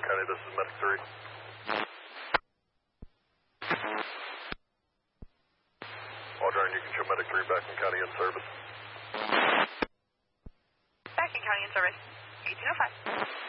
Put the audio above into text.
County, this is Medic 3. Roger, and you can show Medic 3 back in County in service. Back in County in service. 1805.